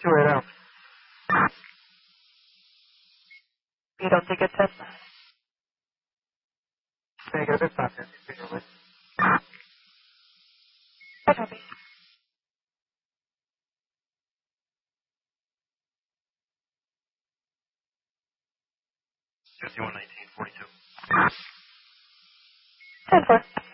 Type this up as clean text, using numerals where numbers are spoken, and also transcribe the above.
right out. You don't think it's him? Negative, it's not him. He's being released. I copy. 5119, 42. 10-4.